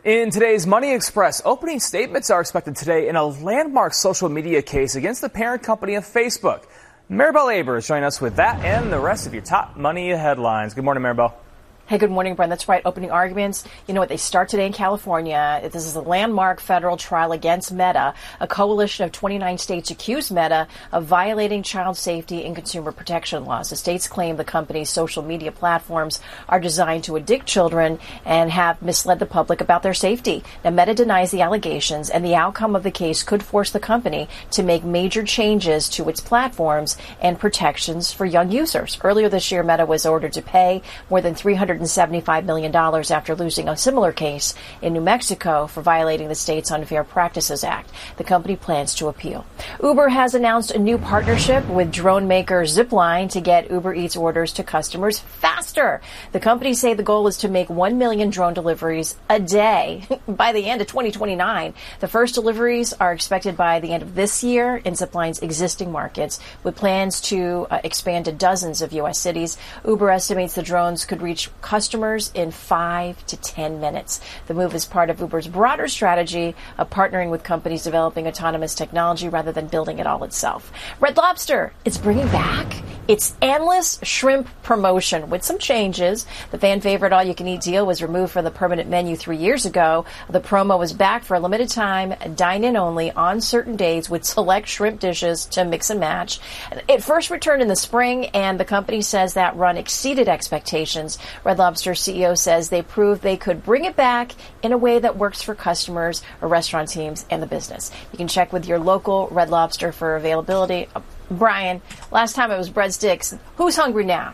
In today's Money Express, opening statements are expected today in a landmark social media case against the parent company of Facebook. Maribel Aber is joining us with that and the rest of your top money headlines. Good morning, Maribel. Hey, good morning, Brent. That's right. Opening arguments. You know what? They start today in California. This is a landmark federal trial against Meta. A coalition of 29 states accused Meta of violating child safety and consumer protection laws. The states claim the company's social media platforms are designed to addict children and have misled the public about their safety. Now, Meta denies the allegations, and the outcome of the case could force the company to make major changes to its platforms and protections for young users. Earlier this year, Meta was ordered to pay more than $375 million after losing a similar case in New Mexico for violating the state's Unfair Practices Act. The company plans to appeal. Uber has announced a new partnership with drone maker Zipline to get Uber Eats orders to customers faster. The companies say the goal is to make 1 million drone deliveries a day by the end of 2029. The first deliveries are expected by the end of this year in Zipline's existing markets, with plans to expand to dozens of U.S. cities. Uber estimates the drones could reach customers in 5 to 10 minutes. The move is part of Uber's broader strategy of partnering with companies developing autonomous technology rather than building it all itself. Red Lobster is bringing back its endless shrimp promotion with some changes. The fan favorite all-you-can-eat deal was removed from the permanent menu 3 years ago. The promo was back for a limited time, dine-in only on certain days with select shrimp dishes to mix and match. It first returned in the spring, and the company says that run exceeded expectations. Red Lobster CEO says they proved they could bring it back in a way that works for customers or restaurant teams and the business. You can check with your local Red Lobster for availability. Brian, last time it was breadsticks. Who's hungry now?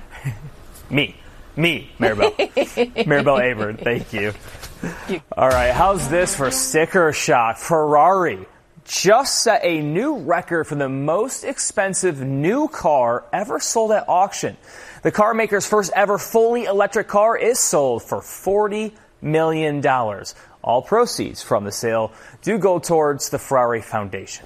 Me, Maribel. Maribel Aber, thank you. All right, how's this for sticker shock? Ferrari just set a new record for the most expensive new car ever sold at auction. The car maker's first ever fully electric car is sold for $40 million. All proceeds from the sale do go towards the Ferrari Foundation.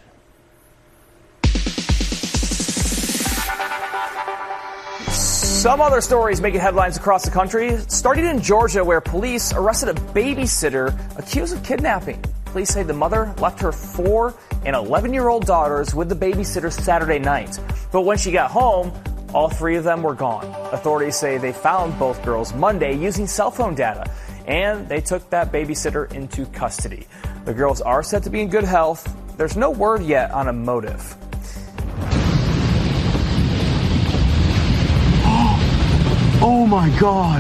Some other stories making headlines across the country, starting in Georgia, where police arrested a babysitter accused of kidnapping. Police say the mother left her 4 and 11-year-old daughters with the babysitter Saturday night. But when she got home, all 3 of them were gone. Authorities say they found both girls Monday using cell phone data, and they took that babysitter into custody. The girls are said to be in good health. There's no word yet on a motive. Oh my God.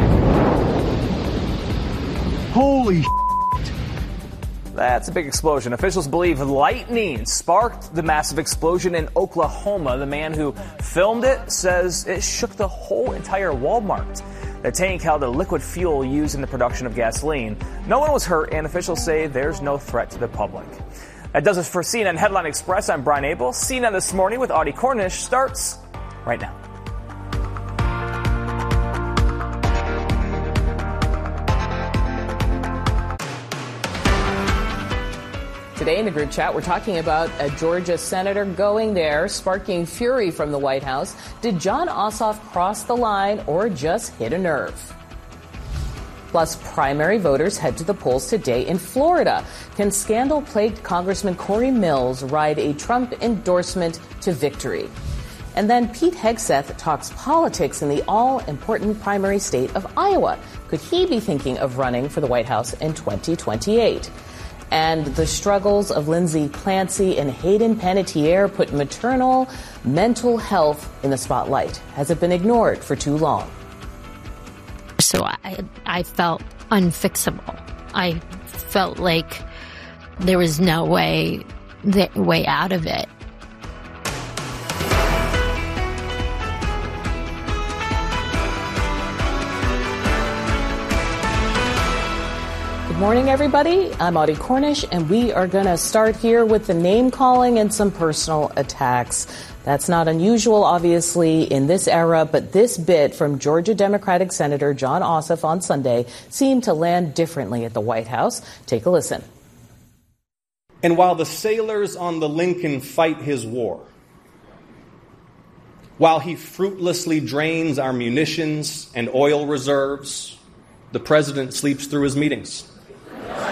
Holy shit. That's a big explosion. Officials believe lightning sparked the massive explosion in Oklahoma. The man who filmed it says it shook the whole entire Walmart. The tank held a liquid fuel used in the production of gasoline. No one was hurt, and officials say there's no threat to the public. That does it for CNN Headline Express. I'm Brian Abel. CNN This Morning with Audie Cornish starts right now. Today in the group chat, we're talking about a Georgia senator going there, sparking fury from the White House. Did Jon Ossoff cross the line or just hit a nerve? Plus, primary voters head to the polls today in Florida. Can scandal-plagued Congressman Corey Mills ride a Trump endorsement to victory? And then Pete Hegseth talks politics in the all-important primary state of Iowa. Could he be thinking of running for the White House in 2028? And the struggles of Lindsay Clancy and Hayden Panettiere put maternal mental health in the spotlight. Has it been ignored for too long? So I felt unfixable. I felt like there was no way out of it. Good morning, everybody. I'm Audie Cornish, and we are going to start here with the name calling and some personal attacks. That's not unusual, obviously, in this era, but this bit from Georgia Democratic Senator Jon Ossoff on Sunday seemed to land differently at the White House. Take a listen. And while the sailors on the Lincoln fight his war, while he fruitlessly drains our munitions and oil reserves, the president sleeps through his meetings.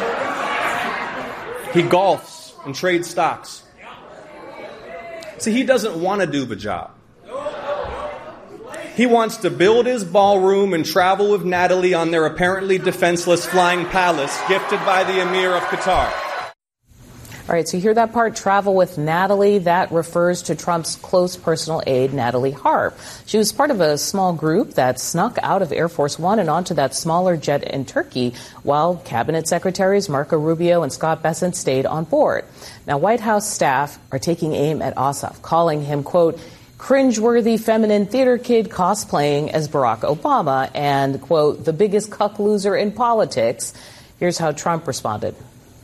He golfs and trades stocks. See, he doesn't want to do the job. He wants to build his ballroom and travel with Natalie on their apparently defenseless flying palace gifted by the Emir of Qatar. All right, so you hear that part, travel with Natalie. That refers to Trump's close personal aide, Natalie Harp. She was part of a small group that snuck out of Air Force One and onto that smaller jet in Turkey, while Cabinet Secretaries Marco Rubio and Scott Bessent stayed on board. Now, White House staff are taking aim at Ossoff, calling him, quote, cringeworthy feminine theater kid cosplaying as Barack Obama and, quote, the biggest cuck loser in politics. Here's how Trump responded.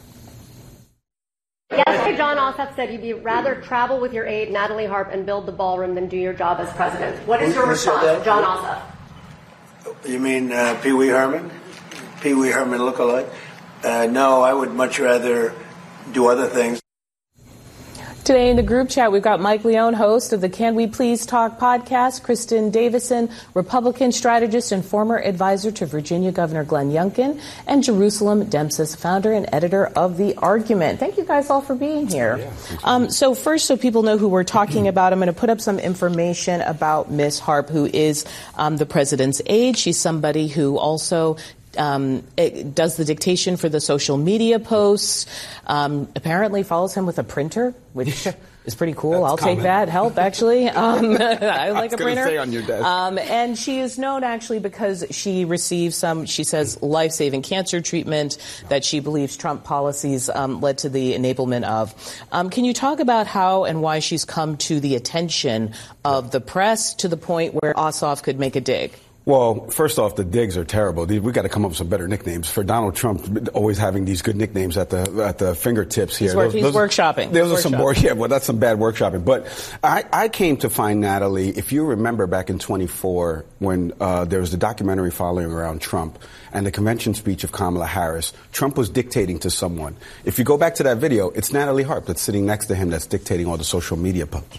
Yesterday, John Ossoff said you'd rather travel with your aide, Natalie Harp, and build the ballroom than do your job as president. What is your response to John Ossoff? You mean Pee Wee Herman? Pee Wee Herman lookalike? No, I would much rather do other things. Today in the group chat, we've got Mike Leone, host of the Can We Please Talk podcast, Kristen Davison, Republican strategist and former advisor to Virginia Governor Glenn Youngkin, and Jerusalem Dempsis, founder and editor of The Argument. Thank you guys all for being here. So first, so people know who we're talking about, I'm going to put up some information about Ms. Harp, who is the president's aide. She's somebody who also does the dictation for the social media posts, apparently follows him with a printer, which is pretty cool. I'll take that help, actually. I like a printer. Stay on your desk. And she is known, actually, because she received some, she says, life-saving cancer treatment that she believes Trump policies led to the enablement of. Can you talk about how and why she's come to the attention of the press to the point where Ossoff could make a dig? Well, first off, the digs are terrible. We got to come up with some better nicknames for Donald Trump. Always having these good nicknames at the fingertips here. He's workshopping. Those are some that's some bad workshopping. But I came to find Natalie. If you remember back in 24 when there was the documentary following around Trump and the convention speech of Kamala Harris, Trump was dictating to someone. If you go back to that video, it's Natalie Harp that's sitting next to him that's dictating all the social media posts.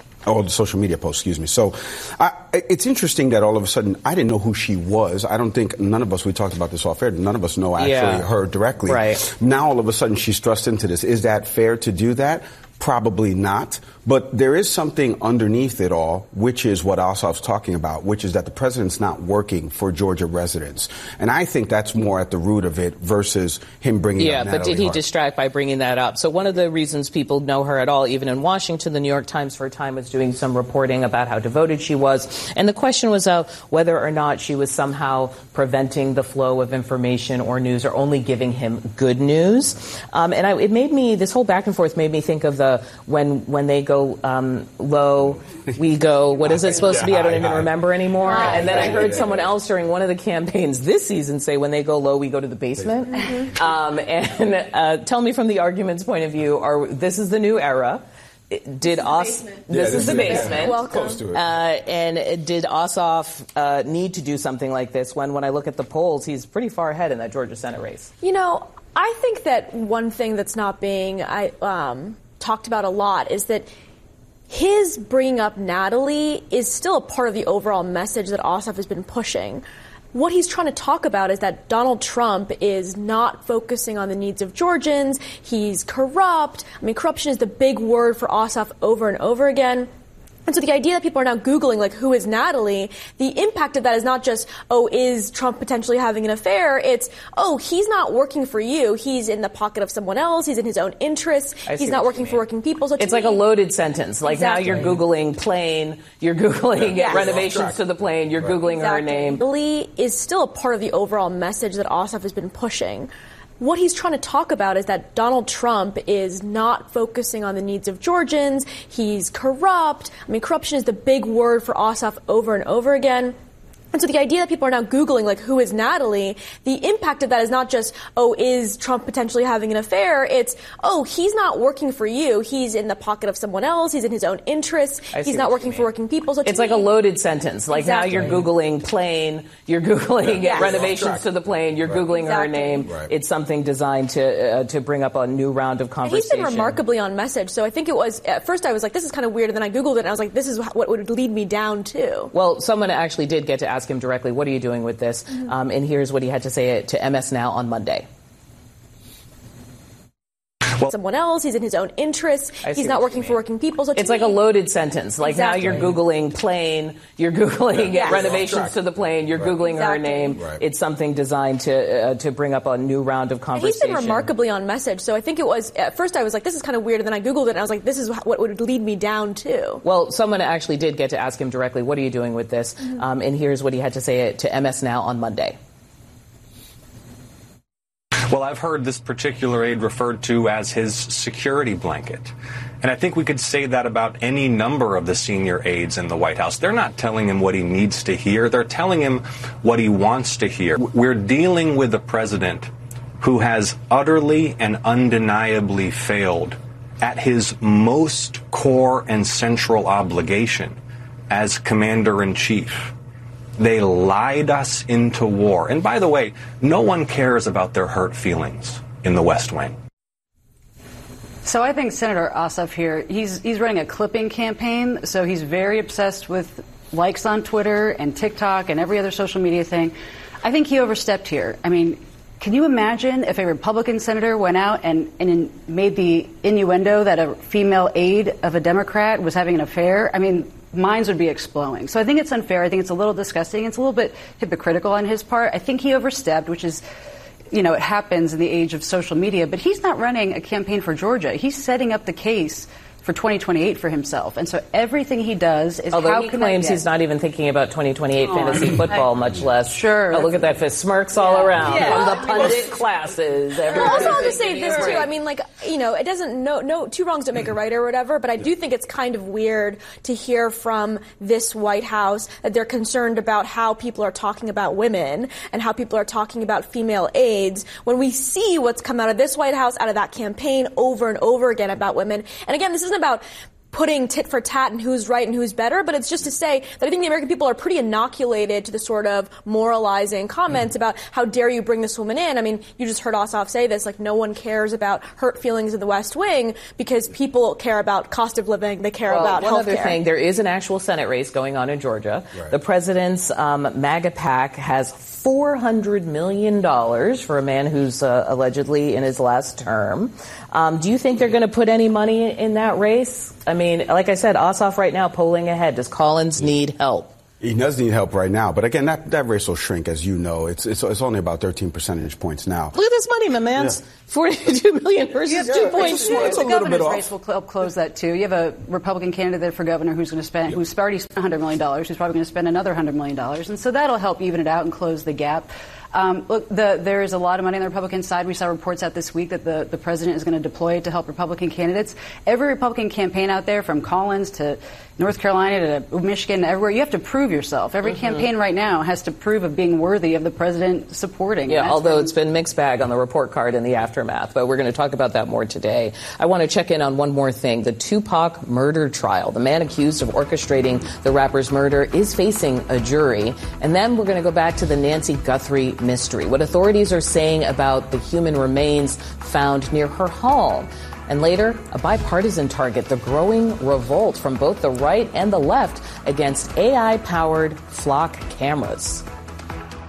So it's interesting that all of a sudden I didn't know who she was. I don't think none of us, we talked about this off air, none of us know actually her directly. Right. Now all of a sudden she's thrust into this. Is that fair to do that? Probably not. But there is something underneath it all, which is what Ossoff's talking about, which is that the president's not working for Georgia residents. And I think that's more at the root of it versus him bringing up Natalie but did he Harp. distract by bringing that up? So one of the reasons people know her at all, even in Washington, the New York Times for a time was doing some reporting about how devoted she was. And the question was whether or not she was somehow preventing the flow of information or news or only giving him good news. It made me, this whole back and forth made me think of when they go low, we go, what is it supposed to be? I don't even remember anymore. And then I heard someone else during one of the campaigns this season say, when they go low, we go to the basement. Tell me from the Argument's point of view, this is the new era. This is the basement. Welcome. Close to it. And did Ossoff need to do something like this when I look at the polls, he's pretty far ahead in that Georgia Senate race? You know, I think that one thing that's not being talked about a lot is that his bringing up Natalie is still a part of the overall message that Ossoff has been pushing. What he's trying to talk about is that Donald Trump is not focusing on the needs of Georgians. He's corrupt. I mean, corruption is the big word for Ossoff over and over again. And so the idea that people are now Googling, like, who is Natalie, the impact of that is not just, is Trump potentially having an affair? It's, he's not working for you. He's in the pocket of someone else. He's in his own interests. He's not working for working people. So it's like a loaded sentence. Like now you're Googling plane, you're Googling renovations to the plane, you're Googling her name. Natalie is still a part of the overall message that Ossoff has been pushing. What he's trying to talk about is that Donald Trump is not focusing on the needs of Georgians. He's corrupt. I mean, corruption is the big word for Ossoff over and over again. And so the idea that people are now Googling, like, who is Natalie, the impact of that is not just, is Trump potentially having an affair? It's, he's not working for you. He's in the pocket of someone else. He's in his own interests. He's not working for working people. So it's like a loaded sentence. Like now you're Googling plane, you're Googling renovations to the plane, you're Googling her name. Right. It's something designed to bring up a new round of conversation. And he's been remarkably on message. So I think it was, at first I was like, this is kind of weird. And then I Googled it and I was like, this is what would lead me down to. Well, someone actually did get to ask him directly, what are you doing with this? And here's what he had to say to MS Now on Monday. someone else. He's in his own interests. He's not working for working people. So it's like a loaded sentence. Like exactly. Now you're Googling plane, you're Googling renovations to the plane, you're Googling her name. Right. It's something designed to bring up a new round of conversation. And he's been remarkably on message. So I think it was, at first I was like, this is kind of weird. And then I Googled it and I was like, this is what would lead me down to. Well, someone actually did get to ask him directly, what are you doing with this? Mm-hmm. And here's what he had to say to MS Now on Monday. Well, I've heard this particular aide referred to as his security blanket. And I think we could say that about any number of the senior aides in the White House. They're not telling him what he needs to hear. They're telling him what he wants to hear. We're dealing with a president who has utterly and undeniably failed at his most core and central obligation as commander-in-chief. They lied us into war. And by the way, no one cares about their hurt feelings in the West Wing. So I think Senator Ossoff here, he's running a clipping campaign, so he's very obsessed with likes on Twitter and TikTok and every other social media thing. I think he overstepped here. I mean, can you imagine if a Republican senator went out and made the innuendo that a female aide of a Democrat was having an affair? I mean, minds would be exploding. So I think it's unfair. I think it's a little disgusting. It's a little bit hypocritical on his part. I think he overstepped, which is, you know, it happens in the age of social media. But he's not running a campaign for Georgia. He's setting up the case for 2028 for himself. And so everything he does is Although how he can claims he's not even thinking about 2028 fantasy football, much less. Sure. Oh, look at that fist. Smirks all around from the pundit classes. Also, I'll just say this, too. I mean, like, you know, it doesn't, no, two wrongs don't make a right or whatever, but I do think it's kind of weird to hear from this White House that they're concerned about how people are talking about women and how people are talking about female aides when we see what's come out of this White House, out of that campaign over and over again about women. And again, this isn't about putting tit for tat and who's right and who's better, but it's just to say that I think the American people are pretty inoculated to the sort of moralizing comments about how dare you bring this woman in. I mean, you just heard Ossoff say this, like no one cares about hurt feelings in the West Wing because people care about cost of living, they care about health care. One other thing, there is an actual Senate race going on in Georgia. Right. The president's MAGA PAC has $400 million for a man who's allegedly in his last term. Do you think they're going to put any money in that race? I mean, like I said, Ossoff right now polling ahead. Does Collins need help? He does need help right now. But again, that race will shrink, as you know. It's only about 13 percentage points now. Look at this money, my man. Yeah. 42 million versus 2.2. The governor's race will help close that, too. You have a Republican candidate for governor who's already spent $100 million, who's probably going to spend another $100 million. And so that'll help even it out and close the gap. Look, there is a lot of money on the Republican side. We saw reports out this week that the president is going to deploy it to help Republican candidates. Every Republican campaign out there, from Collins to North Carolina to Michigan, everywhere, you have to prove yourself. Every campaign right now has to prove of being worthy of the president supporting. Yeah, although it's been mixed bag on the report card in the aftermath. But we're going to talk about that more today. I want to check in on one more thing. The Tupac murder trial. The man accused of orchestrating the rapper's murder is facing a jury. And then we're going to go back to the Nancy Guthrie mystery, what authorities are saying about the human remains found near her home. And later, a bipartisan target, the growing revolt from both the right and the left against AI-powered flock cameras.